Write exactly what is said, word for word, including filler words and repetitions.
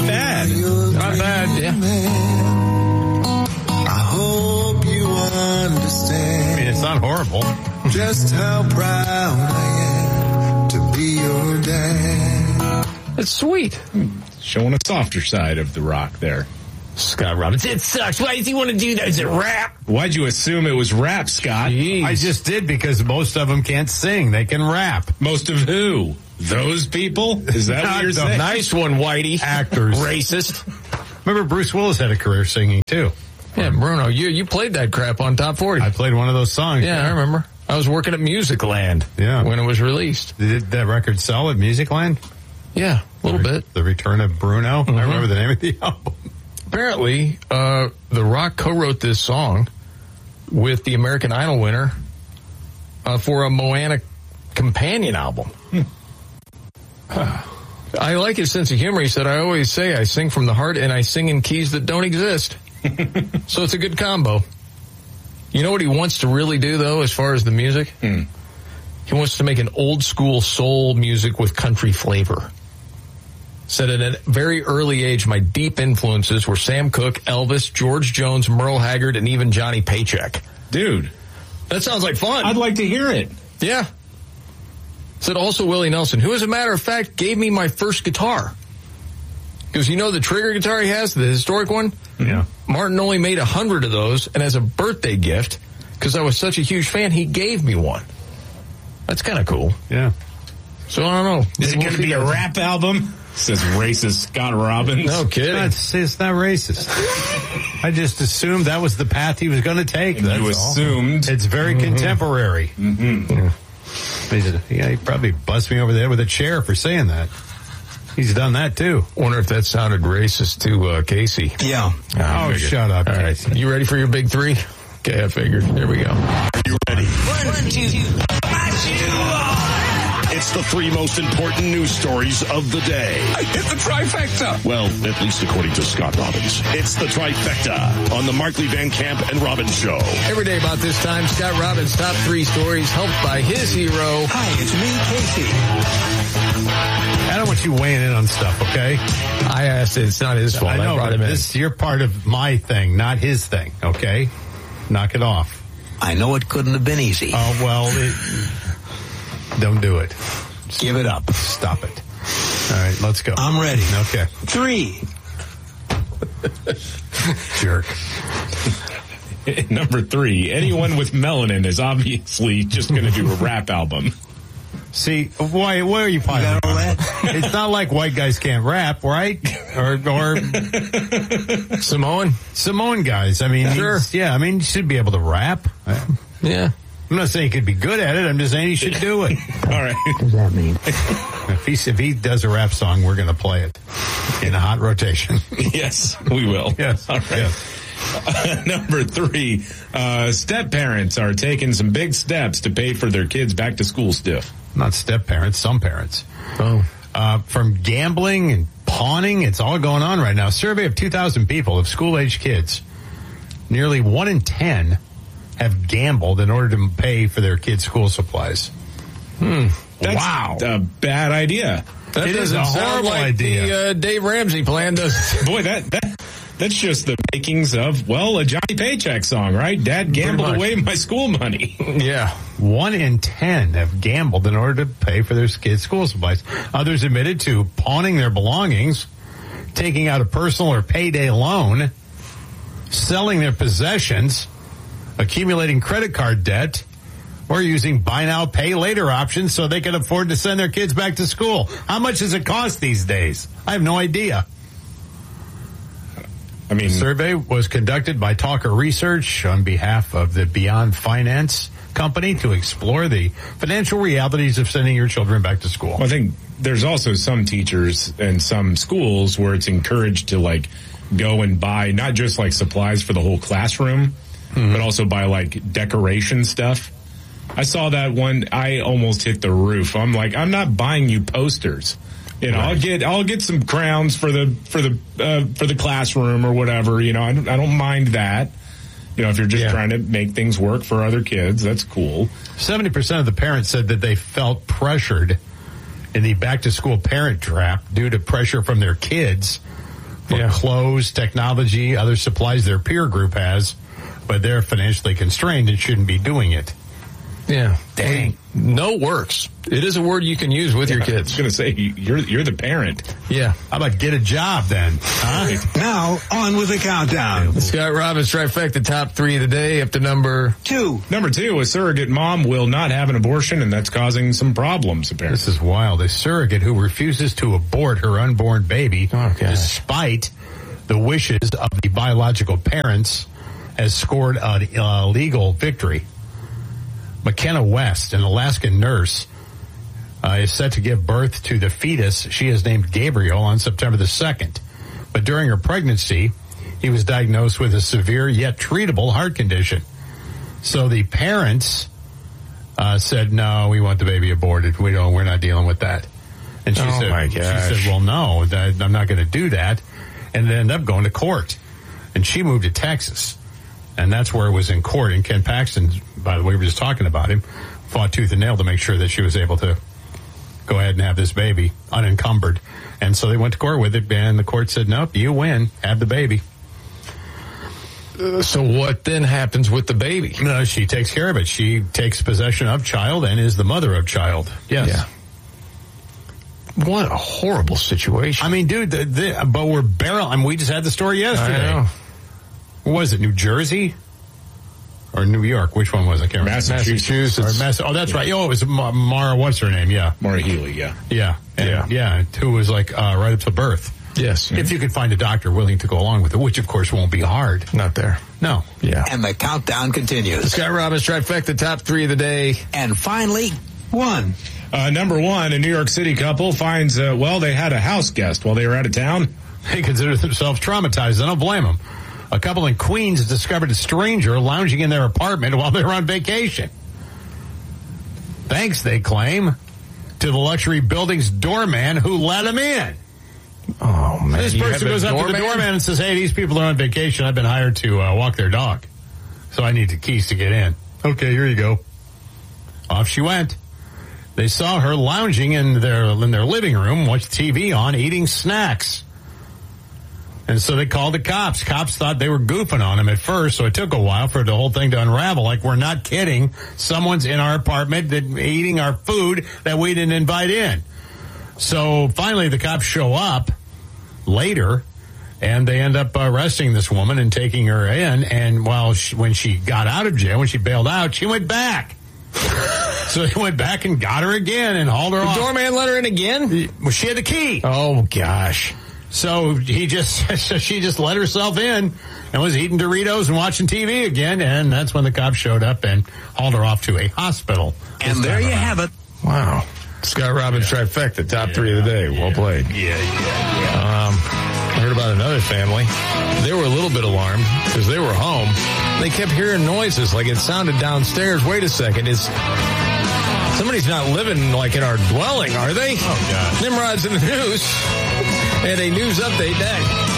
bad. Not bad, yeah. I hope you understand. I mean, it's not horrible. Just how proud I am to be your dad. It's sweet. Showing a softer side of the rock there. Scott Robbins. It sucks. Why does he want to do that? Is it rap? Why'd you assume it was rap, Scott? Jeez. I just did because most of them can't sing. They can rap. Most of who? Those people? Is that what you're the saying? Nice one, Whitey. Actors. Racist. Remember, Bruce Willis had a career singing, too. Yeah, Bruno, you you played that crap on Top forty. I played one of those songs. Yeah, I remember. I was working at Musicland Yeah. when it was released. Did that record sell at Musicland? Yeah, a little the, bit. The Return of Bruno. Mm-hmm. I remember the name of the album. Apparently, uh, The Rock co-wrote this song with the American Idol winner uh, for a Moana companion album. Hmm. I like his sense of humor. He said, I always say I sing from the heart and I sing in keys that don't exist. So it's a good combo. You know what he wants to really do, though, as far as the music? Hmm. He wants to make an old-school soul music with country flavor. Said at a very early age, my deep influences were Sam Cooke, Elvis, George Jones, Merle Haggard, and even Johnny Paycheck. Dude. That sounds like fun. I'd like to hear it. Yeah. Said also Willie Nelson, who, as a matter of fact, gave me my first guitar. Because you know the Trigger guitar he has, the historic one? Yeah. Martin only made a hundred of those, and as a birthday gift, because I was such a huge fan, he gave me one. That's kind of cool. Yeah. So I don't know. Is it We'll going to be a rap album? Says racist Scott Robbins. No kidding. It's, it's not racist. I just assumed that was the path he was going to take. And That's you all. assumed. It's very Mm-hmm. contemporary. Mm-hmm. Yeah. He said, yeah, he probably buzzed me over the head with a chair for saying that. He's done that, too. Wonder if that sounded racist to uh, Casey. Yeah. I Oh, figured. shut up, All right. Casey. You ready for your big three? Okay, I figured. There we go. You ready? One, two, It's the three most important news stories of the day. I hit the trifecta. Well, at least according to Scott Robbins. It's the trifecta on the Markley Van Camp and Robbins Show. Every day about this time, Scott Robbins' top three stories helped by his hero. Hi, it's me, Casey. I don't want you weighing in on stuff, okay? I asked it. It's not his fault. I know, I brought but him in. this, you're part of my thing, not his thing, okay? Knock it off. I know it couldn't have been easy. Oh, well, it, don't do it. Give it up. Stop it. All right, let's go. I'm ready. Okay. Three. Jerk. Number three, anyone with melanin is obviously just going to do a rap album. See, why, why are you piling got all on? that? It's not like white guys can't rap, right? Or, or Samoan? Samoan guys. I mean, Sure. he's- yeah, I mean, you should be able to rap. Yeah. I'm not saying he could be good at it. I'm just saying he should do it. All right. What does that mean? If he, if he does a rap song, we're going to play it in a hot rotation. Yes, we will. Yes. All right. Yes. Uh, number three, uh, step parents are taking some big steps to pay for their kids' back to school stuff. Not step parents, some parents. Oh. Uh, from gambling and pawning, it's all going on right now. Survey of two thousand people of school-age kids. Nearly one in ten have gambled in order to pay for their kids' school supplies. Hmm. That's Wow. a bad idea. That It is doesn't a sound horrible like idea. the uh, Dave Ramsey plan, does it? Boy, that, that that's just the makings of, well, a Johnny Paycheck song, right? Dad gambled much. away my school money. Yeah. One in ten have gambled in order to pay for their kids' school supplies. Others admitted to pawning their belongings, taking out a personal or payday loan, selling their possessions, accumulating credit card debt, or using buy now, pay later options so they can afford to send their kids back to school. How much does it cost these days? I have no idea. I mean, The survey was conducted by Talker Research on behalf of the Beyond Finance company to explore the financial realities of sending your children back to school. I think there's also some teachers and some schools where it's encouraged to like go and buy not just like supplies for the whole classroom, mm-hmm. but also buy like decoration stuff. I saw that one. I almost hit the roof. I'm like, I'm not buying you posters. You know, right. I'll get I'll get some crowns for the for the uh, for the classroom or whatever. You know, I don't, I don't mind that. You know, if you're just yeah. trying to make things work for other kids, that's cool. seventy percent of the parents said that they felt pressured in the back-to-school parent trap due to pressure from their kids for Yeah. clothes, technology, other supplies their peer group has, but they're financially constrained and shouldn't be doing it. Yeah. Dang. No works. It is a word you can use with your I was kids. going to say, you're you're the parent. Yeah. How about get a job then? Huh? Now, on with the countdown. Scott Robbins trifecta top three of the day up to number. Two. Number two, a surrogate mom will not have an abortion, and that's causing some problems, apparently. This is wild. A surrogate who refuses to abort her unborn baby, Oh, gosh. despite the wishes of the biological parents, has scored a uh, legal victory. McKenna West, an Alaskan nurse, uh, is set to give birth to the fetus she has named Gabriel on September the second. But during her pregnancy, he was diagnosed with a severe yet treatable heart condition. So the parents uh, said, "No, we want the baby aborted. We don't. We're not dealing with that." And she Oh, said, my "She gosh. said, well, no, that, I'm not going to do that." And they ended up going to court. And she moved to Texas. And that's where it was in court. And Ken Paxton, by the way, we were just talking about him, fought tooth and nail to make sure that she was able to go ahead and have this baby unencumbered. And so they went to court with it, and the court said, "Nope, you win. Have the baby." Uh, so what then happens with the baby? No, she takes care of it. She takes possession of child and is the mother of child. Yes. Yeah. What a horrible situation. I mean, dude, the, the, but we're barrel. I mean, we just had the story yesterday. I know. What was it, New Jersey? Or New York? Which one was it? I can't remember. Massachusetts. Or Mass- oh, that's right. Oh, it was Ma- Mara, what's her name? Yeah. Maura Healey, yeah. Yeah. And, Yeah. yeah. Who was like uh, right up to birth. Yes. If you could find a doctor willing to go along with it, which of course won't be hard. Not there. No. Yeah. And the countdown continues. Scott Robbins trifecta top three of the day. And finally, one. Uh, number one, a New York City couple finds, uh, well, they had a house guest while they were out of town. They consider themselves traumatized. I don't blame them. A couple in Queens discovered a stranger lounging in their apartment while they were on vacation. Thanks, they claim, to the luxury building's doorman who let them in. Oh, man. This You person have goes a up to the doorman and says, "Hey, these people are on vacation. I've been hired to uh, walk their dog. So I need the keys to get in." "Okay, here you go." Off she went. They saw her lounging in their in their living room, watched T V on, eating snacks. And so they called the cops. Cops thought they were goofing on him at first, so it took a while for the whole thing to unravel. Like, we're not kidding. Someone's in our apartment that, eating our food that we didn't invite in. So finally the cops show up later, and they end up arresting this woman and taking her in. And while she, when she got out of jail, when she bailed out, she went back. So they went back and got her again and hauled her The off. doorman let her in again? Well, she had the key. Oh, gosh. So he just, so she just let herself in and was eating Doritos and watching T V again. And that's when the cops showed up and hauled her off to a hospital. And there you have it. Wow. Scott Robbins trifecta, top three of the day. Well played. Yeah, yeah, Um, I heard about another family. They were a little bit alarmed because they were home. They kept hearing noises like it sounded downstairs. Wait a second. Is somebody's not living like in our dwelling, are they? Oh, God. Nimrod's in the news. And a news update next.